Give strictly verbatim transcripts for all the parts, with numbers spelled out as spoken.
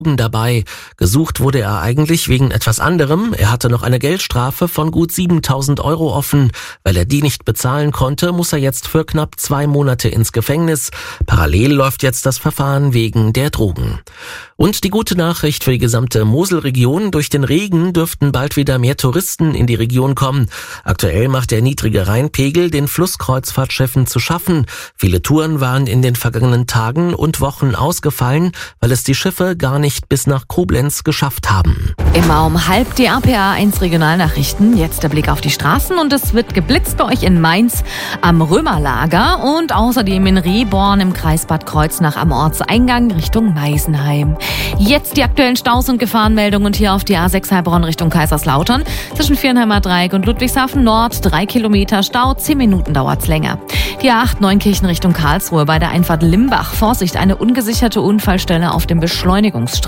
dabei. Gesucht wurde er eigentlich wegen etwas anderem. Er hatte noch eine Geldstrafe von gut siebentausend Euro offen. Weil er die nicht bezahlen konnte, muss er jetzt für knapp zwei Monate ins Gefängnis. Parallel läuft jetzt das Verfahren wegen der Drogen. Und die gute Nachricht für die gesamte Moselregion: Durch den Regen dürften bald wieder mehr Touristen in die Region kommen. Aktuell macht der niedrige Rheinpegel den Flusskreuzfahrtschiffen zu schaffen. Viele Touren waren in den vergangenen Tagen und Wochen ausgefallen, weil es die Schiffe gar nicht bis nach Koblenz geschafft haben. Immer um halb die R P A eins Regionalnachrichten. Jetzt der Blick auf die Straßen und es wird geblitzt bei euch in Mainz am Römerlager und außerdem in Rehborn im Kreis Bad Kreuznach am Ortseingang Richtung Meisenheim. Jetzt die aktuellen Staus und Gefahrenmeldungen und hier auf die A sechs Heilbronn Richtung Kaiserslautern. Zwischen Viernheimer Dreieck und Ludwigshafen Nord drei Kilometer Stau, zehn Minuten dauert's länger. Die A acht Neunkirchen Richtung Karlsruhe bei der Einfahrt Limbach. Vorsicht, eine ungesicherte Unfallstelle auf dem Beschleunigungsstreifen.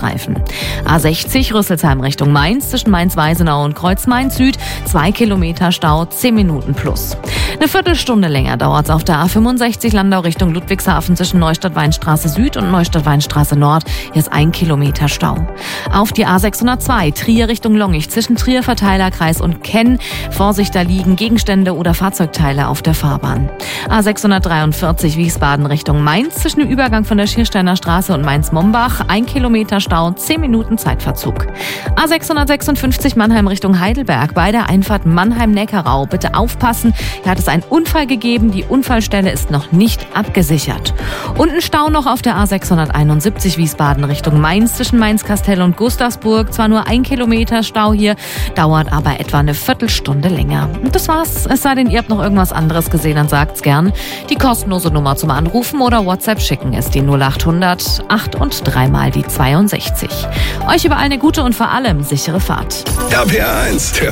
A sechzig Rüsselsheim Richtung Mainz zwischen Mainz-Weisenau und Kreuz-Mainz Süd. zwei Kilometer Stau, zehn Minuten plus. Eine Viertelstunde länger dauert's auf der A fünfundsechzig Landau Richtung Ludwigshafen zwischen Neustadt-Weinstraße Süd und Neustadt-Weinstraße Nord. Hier ist ein Kilometer Stau. Auf die A sechshundertzwei Trier Richtung Longich zwischen Trier Verteilerkreis und Kenn. Vorsicht, da liegen Gegenstände oder Fahrzeugteile auf der Fahrbahn. A sechshundertdreiundvierzig Wiesbaden Richtung Mainz zwischen dem Übergang von der Schiersteiner Straße und Mainz-Mombach. Ein Kilometer Stau, zehn Minuten Zeitverzug. A sechshundertsechsundfünfzig Mannheim Richtung Heidelberg bei der Einfahrt Mannheim-Neckarau. Bitte aufpassen, hier hat es einen Unfall gegeben. Die Unfallstelle ist noch nicht abgesichert. Und ein Stau noch auf der A sechshunderteinundsiebzig Wiesbaden Richtung Mainz zwischen Mainz-Kastel und Gustavsburg. Zwar nur ein Kilometer Stau hier, dauert aber etwa eine Viertelstunde länger. Und das war's. Es sei denn, ihr habt noch irgendwas anderes gesehen, dann sagt's gern. Die kostenlose Nummer zum Anrufen oder WhatsApp schicken ist die null achthundert acht und dreimal die zweiundsechzig. Euch überall eine gute und vor allem sichere Fahrt. R P A eins, der